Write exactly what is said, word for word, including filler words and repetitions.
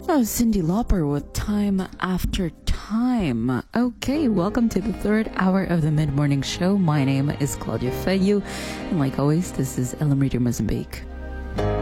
Oh, Cyndi Lauper with Time After Time. Okay, welcome to the third hour of the Mid-Morning Show. My name is Claudia Feyu, and like always, this is El Amrito Mozambique.